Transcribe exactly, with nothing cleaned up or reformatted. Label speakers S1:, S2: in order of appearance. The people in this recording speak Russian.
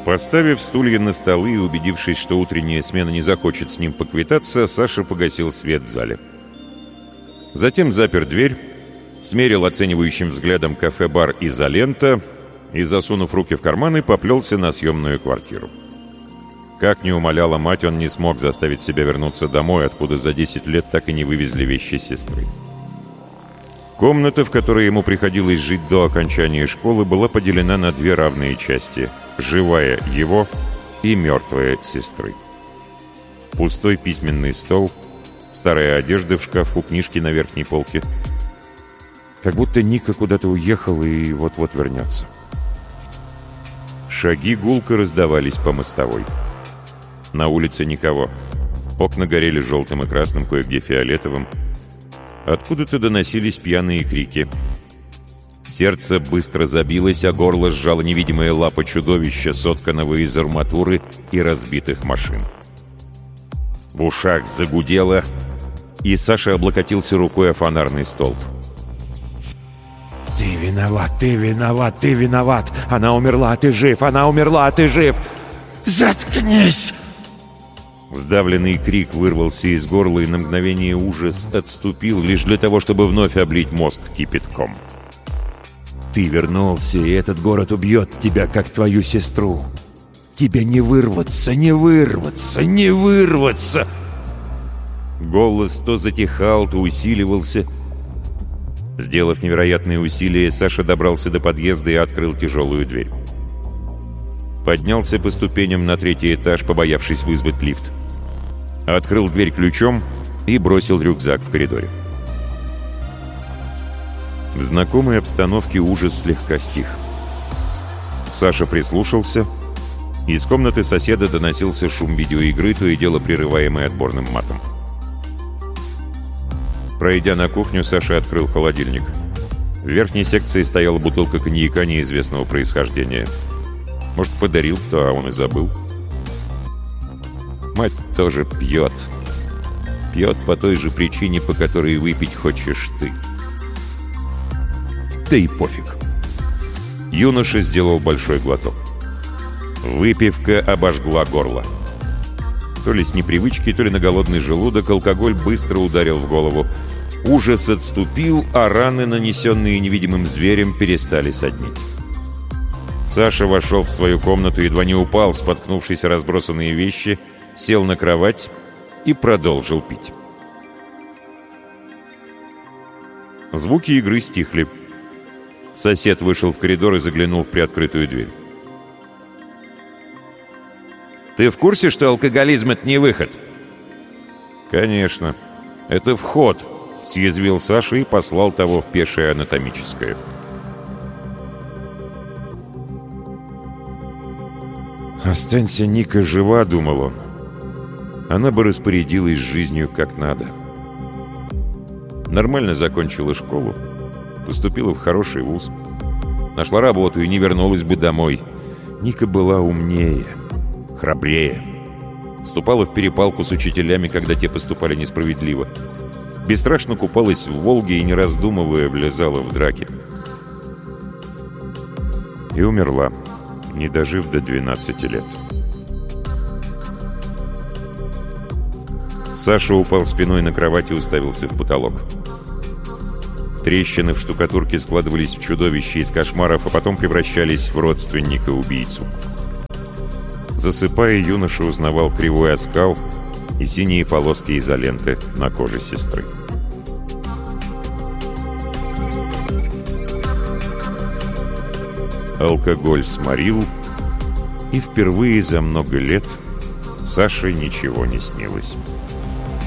S1: Поставив стулья на столы и убедившись, что утренняя смена не захочет с ним поквитаться, Саша погасил свет в зале. Затем запер дверь, смерил оценивающим взглядом кафе-бар «Изолента» и, засунув руки в карманы, поплелся на съемную квартиру. Как ни умоляла мать, он не смог заставить себя вернуться домой, откуда за десять лет так и не вывезли вещи сестры. Комната, в которой ему приходилось жить до окончания школы, была поделена на две равные части — живая его и мертвая сестры. Пустой письменный стол, старая одежда в шкафу, книжки на верхней полке. Как будто Ника куда-то уехал и вот-вот вернется. Шаги гулко раздавались по мостовой. На улице никого. Окна горели желтым и красным, кое-где фиолетовым. Откуда-то доносились пьяные крики. Сердце быстро забилось, а горло сжало невидимая лапа чудовища, сотканного из арматуры и разбитых машин. В ушах загудело, и Саша облокотился рукой о фонарный столб.
S2: «Ты виноват, ты виноват, ты виноват! Она умерла, ты жив! Она умерла, ты жив! Заткнись!»
S1: Сдавленный крик вырвался из горла, и на мгновение ужас отступил, лишь для того, чтобы вновь облить мозг кипятком.
S2: «Ты вернулся, и этот город убьет тебя, как твою сестру. Тебе не вырваться, не вырваться, не вырваться!»
S1: Голос то затихал, то усиливался. Сделав невероятные усилия, Саша добрался до подъезда и открыл тяжелую дверь. Поднялся по ступеням на третий этаж, побоявшись вызвать лифт. Открыл дверь ключом и бросил рюкзак в коридоре. В знакомой обстановке ужас слегка стих. Саша прислушался. Из комнаты соседа доносился шум видеоигры, то и дело прерываемый отборным матом. Пройдя на кухню, Саша открыл холодильник. В верхней секции стояла бутылка коньяка неизвестного происхождения. Может, подарил кто, а он и забыл. Мать тоже пьет. Пьет по той же причине, по которой выпить хочешь ты. Да и пофиг. Юноша сделал большой глоток. Выпивка обожгла горло. То ли с непривычки, то ли на голодный желудок алкоголь быстро ударил в голову. Ужас отступил, а раны, нанесенные невидимым зверем, перестали соднить. Саша вошел в свою комнату, едва не упал, споткнувшись о разбросанные вещи, сел на кровать и продолжил пить. Звуки игры стихли. Сосед вышел в коридор и заглянул в приоткрытую дверь. «Ты в курсе, что алкоголизм — это не выход?» «Конечно. Это вход», — съязвил Саша и послал того в пешее анатомическое. «Останься Ника жива», — думал он. «Она бы распорядилась жизнью как надо. Нормально закончила школу, поступила в хороший вуз, нашла работу и не вернулась бы домой. Ника была умнее, храбрее, вступала в перепалку с учителями, когда те поступали несправедливо, бесстрашно купалась в Волге и, не раздумывая, влезала в драки. И умерла, не дожив до двенадцати лет». Саша упал спиной на кровать и уставился в потолок. Трещины в штукатурке складывались в чудовище из кошмаров, а потом превращались в родственника-убийцу. Засыпая, юноша узнавал кривой оскал и синие полоски изоленты на коже сестры. Алкоголь сморил, и впервые за много лет Саше ничего не снилось.